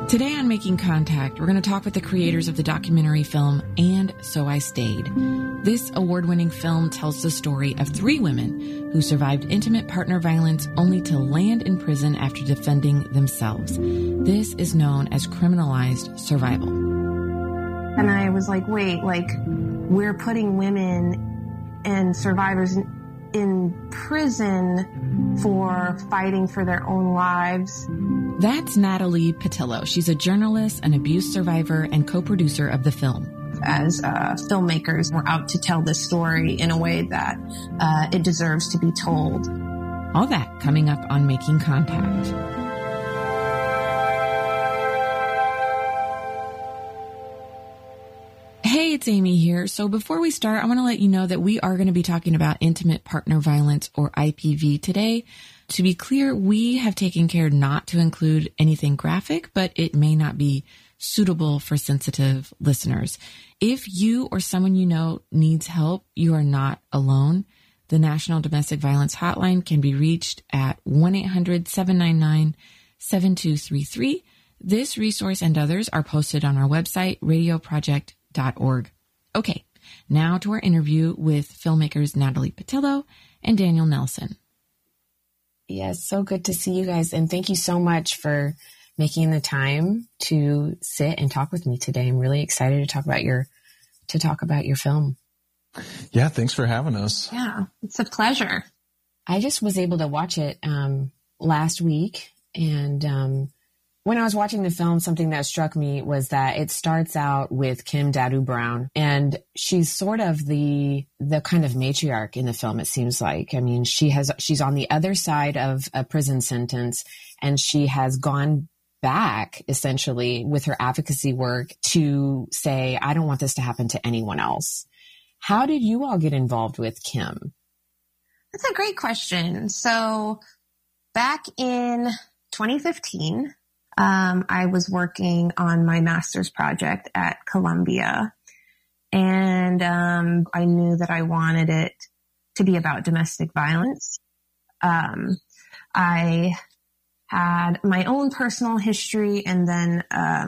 Today on Making Contact, we're going to talk with the creators of the documentary film And So I Stayed. This award-winning film tells the story of three women who survived intimate partner violence only to land in prison after defending themselves. This is known as criminalized survival. And I was like, wait, we're putting women and survivors in prison for fighting for their own lives. That's Natalie Petillo. She's a journalist, an abuse survivor, and co-producer of the film. As filmmakers, we're out to tell this story in a way that it deserves to be told. All that coming up on Making Contact. Hey, it's Amy here. So before we start, I want to let you know that we are going to be talking about intimate partner violence, or IPV, today. To be clear, we have taken care not to include anything graphic, but it may not be suitable for sensitive listeners. If you or someone you know needs help, you are not alone. The National Domestic Violence Hotline can be reached at 1-800-799-7233. This resource and others are posted on our website, radioproject.org. Okay, now to our interview with filmmakers Natalie Petillo and Daniel Nelson. Yes, so good to see you guys. And thank you so much for making the time to sit and talk with me today. I'm really excited to talk about your film. Yeah, thanks for having us. Yeah, it's a pleasure. I just was able to watch it last week. And when I was watching the film, something that struck me was that it starts out with Kim Dadu-Brown, and she's sort of the kind of matriarch in the film, it seems like. I mean, she's on the other side of a prison sentence, and she has gone back essentially with her advocacy work to say, I don't want this to happen to anyone else. How did you all get involved with Kim? That's a great question. So back in 2015, I was working on my master's project at Columbia, and I knew that I wanted it to be about domestic violence. I had my own personal history, and then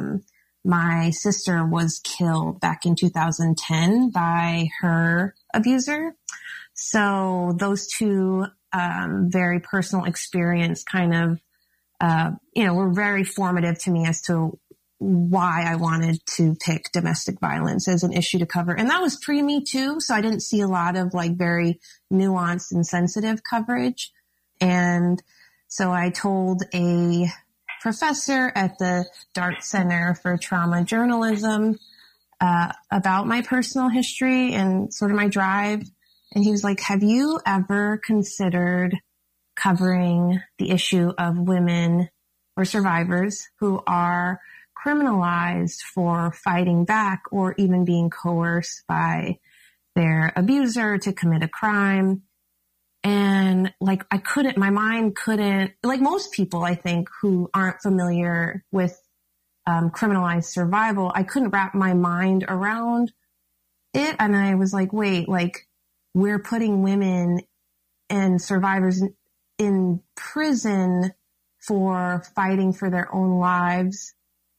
my sister was killed back in 2010 by her abuser. So those two very personal experience kind of were very formative to me as to why I wanted to pick domestic violence as an issue to cover. And that was pre-Me Too, so I didn't see a lot of very nuanced and sensitive coverage. And so I told a professor at the Dart Center for Trauma Journalism about my personal history and sort of my drive. And he was like, have you ever considered covering the issue of women or survivors who are criminalized for fighting back or even being coerced by their abuser to commit a crime? And my mind couldn't, like most people, I think, who aren't familiar with criminalized survival, I couldn't wrap my mind around it. And I was like, wait, we're putting women and survivors in prison for fighting for their own lives.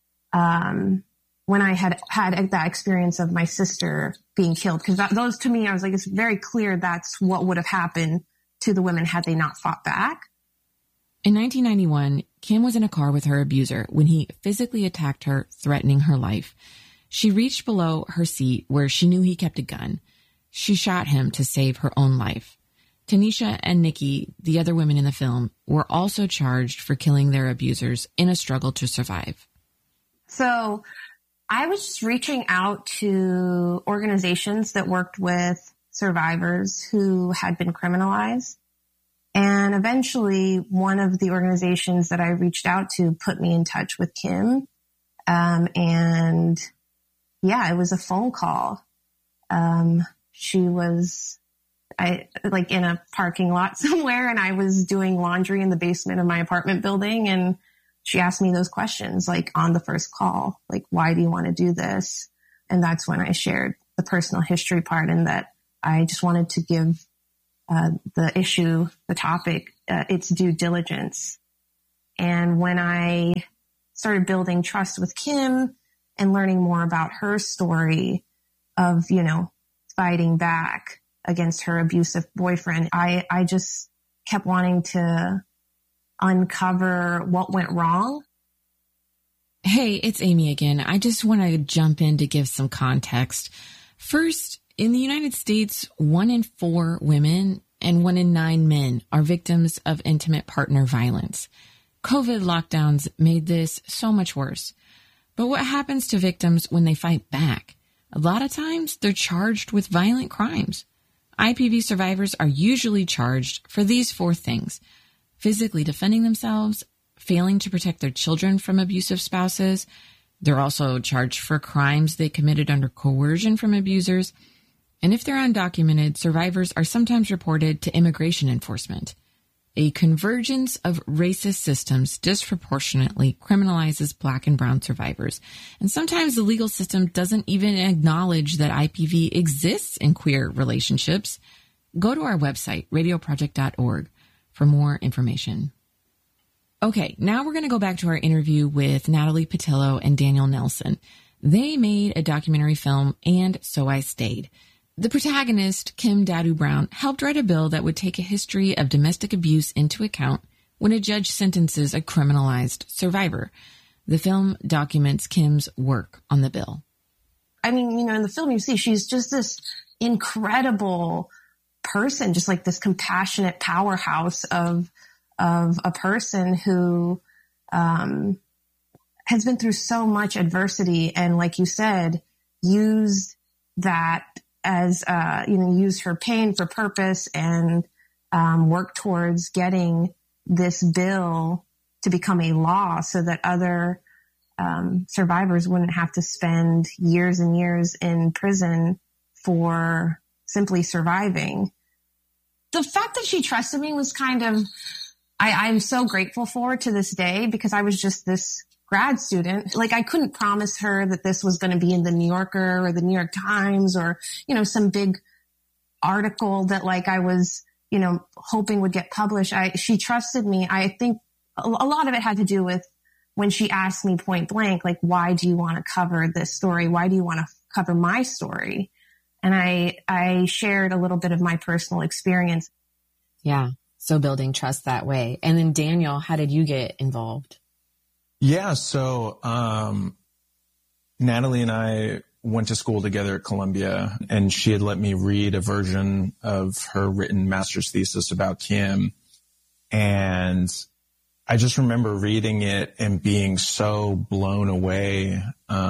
When I had that experience of my sister being killed, because those to me, I was like, it's very clear that's what would have happened to the women had they not fought back. In 1991, Kim was in a car with her abuser when he physically attacked her, threatening her life. She reached below her seat where she knew he kept a gun. She shot him to save her own life. Tanisha and Nikki, the other women in the film, were also charged for killing their abusers in a struggle to survive. So I was just reaching out to organizations that worked with survivors who had been criminalized. And eventually one of the organizations that I reached out to put me in touch with Kim. It was a phone call. She was in a parking lot somewhere, and I was doing laundry in the basement of my apartment building, and she asked me those questions, on the first call, why do you want to do this? And that's when I shared the personal history part, and that I just wanted to give the topic, its due diligence. And when I started building trust with Kim and learning more about her story of, fighting back against her abusive boyfriend, I just kept wanting to uncover what went wrong. Hey, it's Amy again. I just want to jump in to give some context. First, in the United States, 1 in 4 women and 1 in 9 men are victims of intimate partner violence. COVID lockdowns made this so much worse. But what happens to victims when they fight back? A lot of times, they're charged with violent crimes. IPV survivors are usually charged for these 4 things: physically defending themselves, failing to protect their children from abusive spouses. They're also charged for crimes they committed under coercion from abusers. And if they're undocumented, survivors are sometimes reported to immigration enforcement. A convergence of racist systems disproportionately criminalizes Black and brown survivors. And sometimes the legal system doesn't even acknowledge that IPV exists in queer relationships. Go to our website, radioproject.org, for more information. Okay, now we're going to go back to our interview with Natalie Petillo and Daniel Nelson. They made a documentary film, And So I Stayed. The protagonist, Kim Dadu Brown, helped write a bill that would take a history of domestic abuse into account when a judge sentences a criminalized survivor. The film documents Kim's work on the bill. I mean, in the film you see, she's just this incredible person, just like this compassionate powerhouse of a person who has been through so much adversity and, like you said, used that as, use her pain for purpose and work towards getting this bill to become a law so that other survivors wouldn't have to spend years and years in prison for simply surviving. The fact that she trusted me was kind of, I'm so grateful for to this day, because I was just this grad student. Like, I couldn't promise her that this was going to be in the New Yorker or the New York Times or, some big article that I was, hoping would get published. She trusted me. I think a lot of it had to do with when she asked me point blank, why do you want to cover this story? Why do you want to cover my story? And I shared a little bit of my personal experience. Yeah. So building trust that way. And then Daniel, how did you get involved? Yeah. So, Natalie and I went to school together at Columbia, and she had let me read a version of her written master's thesis about Kim. And I just remember reading it and being so blown away,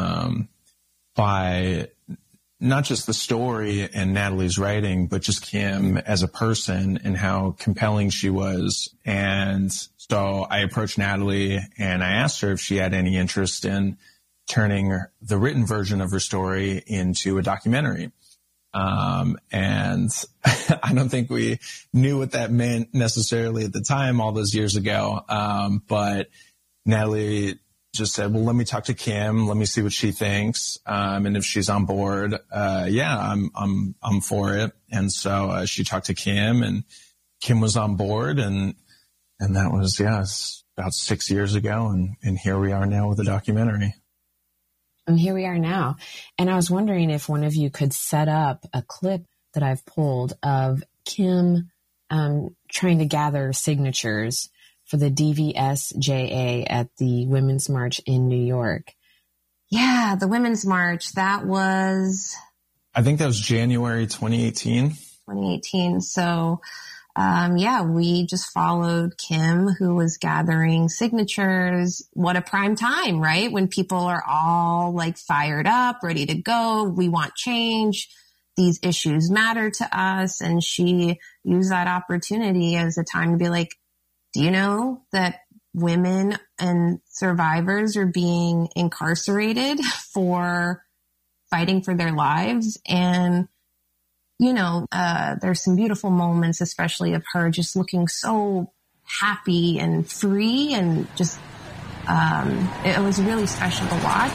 by not just the story and Natalie's writing, but just Kim as a person and how compelling she was. And so I approached Natalie and I asked her if she had any interest in turning the written version of her story into a documentary. And I don't think we knew what that meant necessarily at the time, all those years ago. But Natalie just said, well, let me talk to Kim. Let me see what she thinks. And if she's on board, I'm for it. And so, she talked to Kim, and Kim was on board, and that was, it's about 6 years ago. And here we are now with a documentary. And here we are now. And I was wondering if one of you could set up a clip that I've pulled of Kim, trying to gather signatures for the DVSJA at the Women's March in New York. Yeah, the Women's March. That was... I think that was January 2018. 2018. So, we just followed Kim, who was gathering signatures. What a prime time, right? When people are all fired up, ready to go. We want change. These issues matter to us. And she used that opportunity as a time to be like, do you know that women and survivors are being incarcerated for fighting for their lives? And, there's some beautiful moments, especially of her just looking so happy and free, and just, it was really special to watch.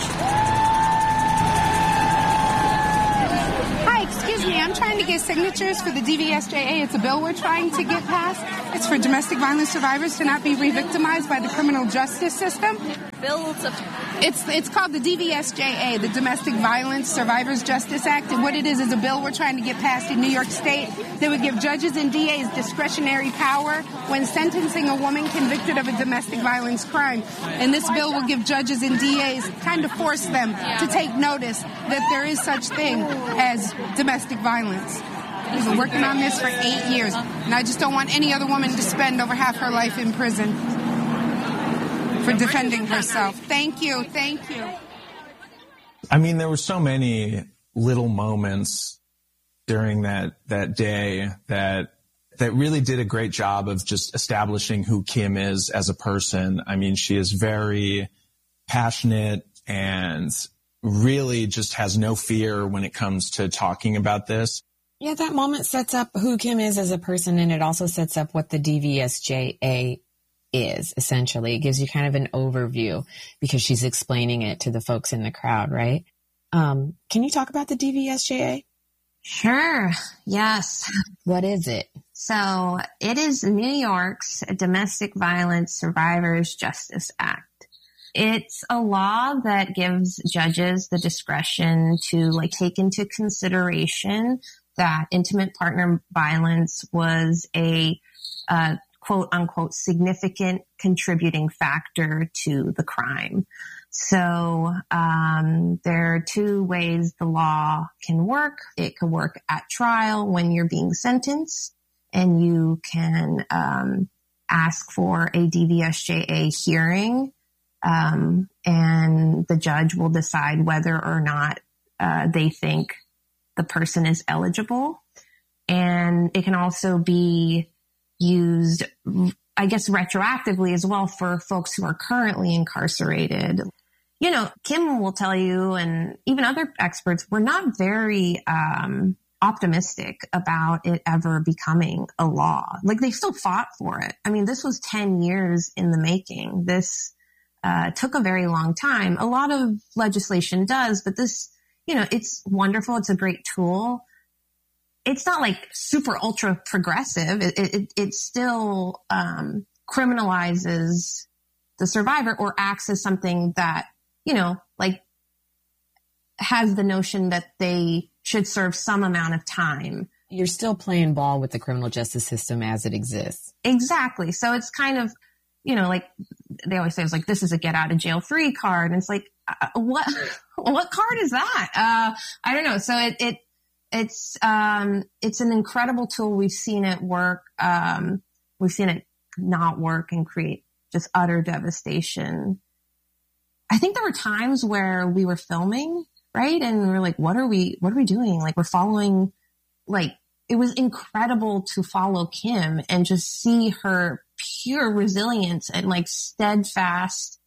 I'm trying to get signatures for the DVSJA. It's a bill we're trying to get passed. It's for domestic violence survivors to not be re-victimized by the criminal justice system. bill to... It's called the DVSJA, the Domestic Violence Survivors Justice Act. And what it is a bill we're trying to get passed in New York State that would give judges and DAs discretionary power when sentencing a woman convicted of a domestic violence crime. And this bill will give judges and DAs, kind of force them to take notice that there is such thing as domestic violence. We've been working on this for 8 years, and I just don't want any other woman to spend over half her life in prison for defending herself. Thank you. Thank you. I mean, there were so many little moments during that day that really did a great job of just establishing who Kim is as a person. I mean, she is very passionate and really just has no fear when it comes to talking about this. Yeah, that moment sets up who Kim is as a person, and it also sets up what the DVSJA is, essentially. It gives you kind of an overview because she's explaining it to the folks in the crowd, right? Can you talk about the DVSJA? Sure. Yes. What is it? So it is New York's Domestic Violence Survivors Justice Act. It's a law that gives judges the discretion to take into consideration that intimate partner violence was a quote unquote significant contributing factor to the crime. So there are two ways the law can work. It could work at trial when you're being sentenced, and you can ask for a DVSJA hearing, and the judge will decide whether or not they think the person is eligible. And it can also be used, I guess, retroactively as well for folks who are currently incarcerated. You know, Kim will tell you, and even other experts, we're not very optimistic about it ever becoming a law. They still fought for it. I mean, this was 10 years in the making. This took a very long time. A lot of legislation does, but this, it's wonderful. It's a great tool. It's not super ultra progressive. It still criminalizes the survivor or acts as something that, has the notion that they should serve some amount of time. You're still playing ball with the criminal justice system as it exists. Exactly. So it's kind of, they always say it's this is a get out of jail free card. And it's what card is that? I don't know. So it's an incredible tool. We've seen it work. We've seen it not work and create just utter devastation. I think there were times where we were filming, right? And we were what are we doing? We're following, it was incredible to follow Kim and just see her pure resilience and steadfast,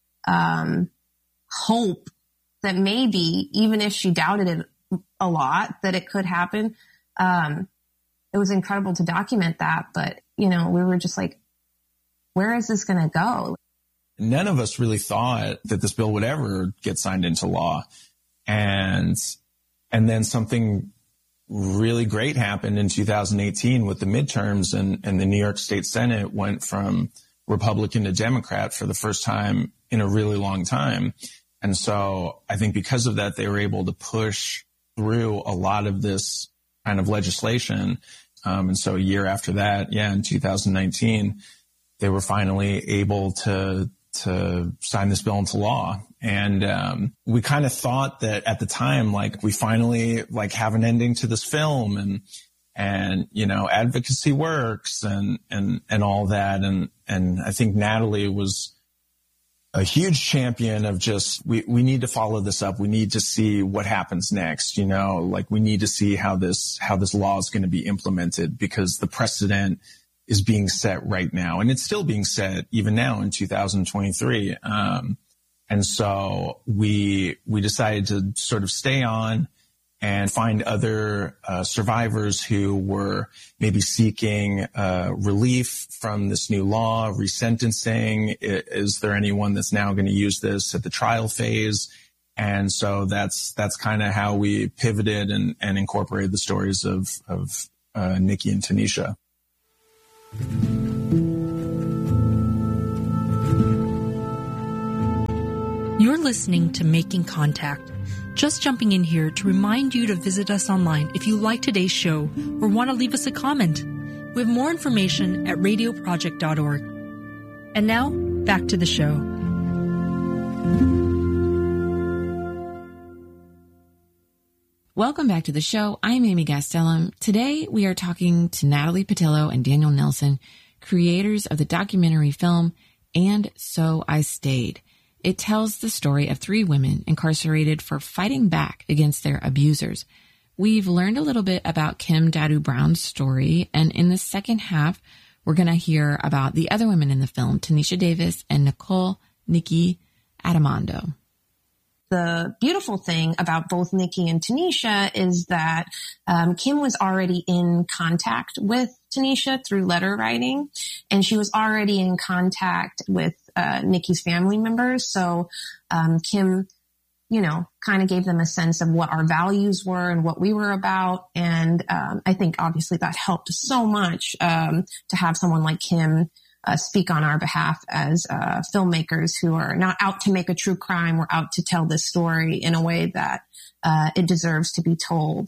hope that maybe even if she doubted it a lot, that it could happen. It was incredible to document that, but we were just where is this going to go? None of us really thought that this bill would ever get signed into law. And then something really great happened in 2018 with the midterms, and the New York State Senate went from Republican to Democrat for the first time in a really long time. And so I think because of that, they were able to push through a lot of this kind of legislation. And so a year after that, in 2019, they were finally able to sign this bill into law. And we kind of thought that at the time, we finally have an ending to this film, and advocacy works and all that. And I think Natalie was a huge champion of just, we need to follow this up. We need to see what happens next. We need to see how this law is going to be implemented, because the precedent is being set right now, and it's still being set even now in 2023. And so we decided to sort of stay on and find other survivors who were maybe seeking relief from this new law, resentencing. Is there anyone that's now going to use this at the trial phase? And so that's kind of how we pivoted and incorporated the stories of Nikki and Tanisha. You're listening to Making Contact. Just jumping in here to remind you to visit us online if you like today's show or want to leave us a comment. We have more information at radioproject.org. And now, back to the show. Welcome back to the show. I'm Amy Gastelum. Today, we are talking to Natalie Petillo and Daniel Nelson, creators of the documentary film, And So I Stayed. It tells the story of 3 women incarcerated for fighting back against their abusers. We've learned a little bit about Kim Dadu Brown's story, and in the second half, we're going to hear about the other women in the film, Tanisha Davis and Nicole Nikki Adamando. The beautiful thing about both Nikki and Tanisha is that Kim was already in contact with Tanisha through letter writing, and she was already in contact with Nikki's family members. So Kim, kind of gave them a sense of what our values were and what we were about. And I think obviously that helped so much to have someone like Kim speak on our behalf as filmmakers who are not out to make a true crime. We're out to tell this story in a way that it deserves to be told.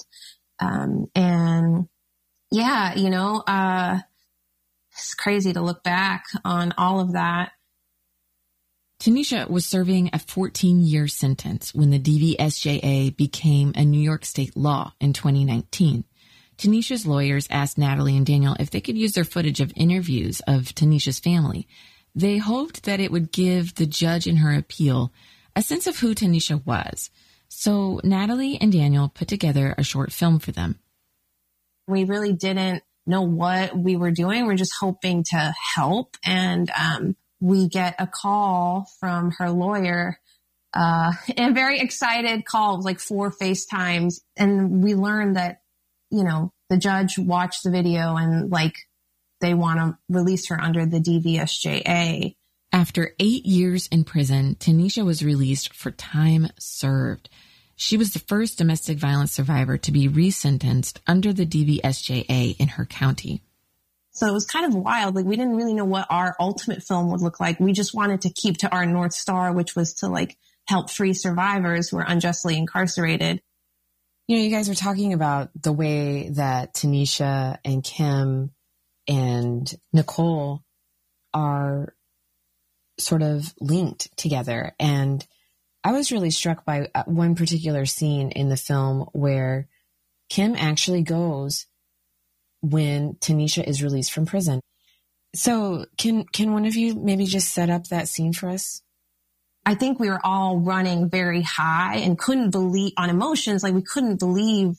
It's crazy to look back on all of that. Tanisha was serving a 14-year sentence when the DVSJA became a New York state law in 2019. Tanisha's lawyers asked Natalie and Daniel if they could use their footage of interviews of Tanisha's family. They hoped that it would give the judge in her appeal a sense of who Tanisha was. So Natalie and Daniel put together a short film for them. We really didn't know what we were doing. We're just hoping to help. And we get a call from her lawyer, a very excited call, like 4 FaceTimes. And we learned that, the judge watched the video and they want to release her under the DVSJA. After 8 years in prison, Tanisha was released for time served. She was the first domestic violence survivor to be resentenced under the DVSJA in her county. So it was kind of wild. We didn't really know what our ultimate film would look like. We just wanted to keep to our North Star, which was to help free survivors who are unjustly incarcerated. You guys are talking about the way that Tanisha and Kim and Nicole are sort of linked together. And I was really struck by one particular scene in the film where Kim actually goes when Tanisha is released from prison. So can one of you maybe just set up that scene for us? I think we were all running very high and couldn't believe on emotions. We couldn't believe,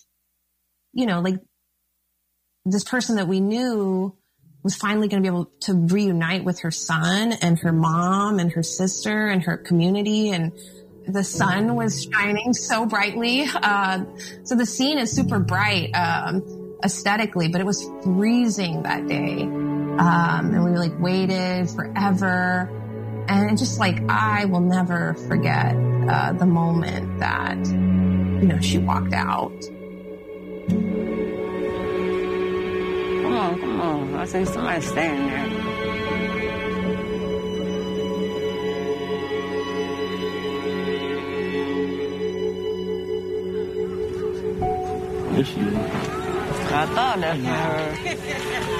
this person that we knew was finally going to be able to reunite with her son and her mom and her sister and her community. And the sun was shining so brightly. So the scene is super bright, aesthetically, but it was freezing that day. And we waited forever. And it's just I will never forget the moment that, she walked out. Come on. I see somebody standing there. I thought that's her.